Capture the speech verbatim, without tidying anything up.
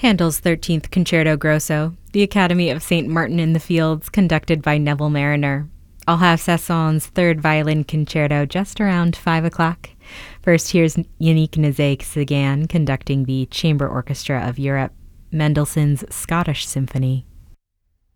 Handel's thirteenth Concerto Grosso, The Academy of Saint Martin in the Fields, conducted by Neville Mariner. I'll have Sasson's third violin concerto just around five o'clock. First, here's Yannick Nézet-Séguin conducting the Chamber Orchestra of Europe, Mendelssohn's Scottish Symphony.